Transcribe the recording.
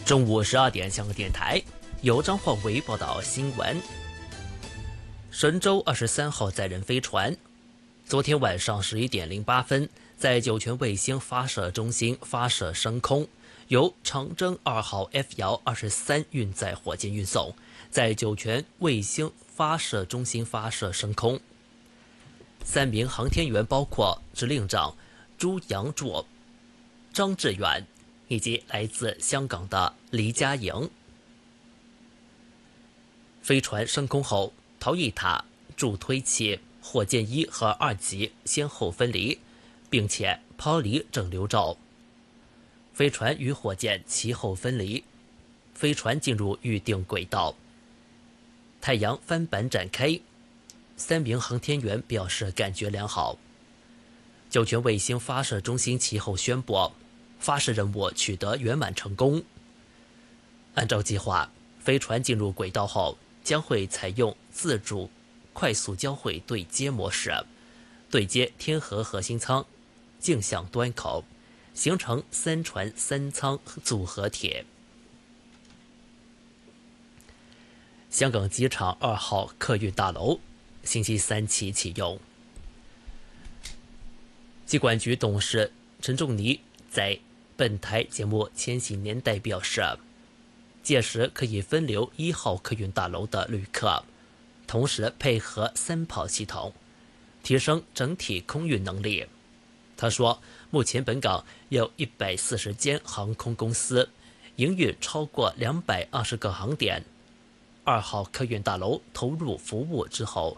中午12点，香港电台由张焕维报道新闻。神舟23号载人飞船昨天晚上11点08分，在酒泉卫星发射中心发射升空，由长征2号 F-23运载火箭运送，在酒泉卫星发射中心发射升空。3名航天员包括指令长朱杨柱、张志远以及来自香港的黎家颖。飞船升空后，逃逸塔、助推器、火箭1和2级先后分离，并且抛离整流罩。飞船与火箭其后分离，飞船进入预定轨道。太阳帆板展开，3名航天员表示感觉良好。酒泉卫星发射中心其后宣布，发射任务取得圆满成功。按照计划，飞船进入轨道后将会采用自主快速交会对接模式，对接天河核心舱、径向端口，形成3船3舱组合体。香港机场2号客运大楼星期三起启用。机管局董事陈仲尼在本台节目《千禧年代》表示，届时可以分流1号客运大楼的旅客，同时配合3跑系统，提升整体空运能力。他说，目前本港有140间航空公司，营运超过220个航点。2号客运大楼投入服务之后，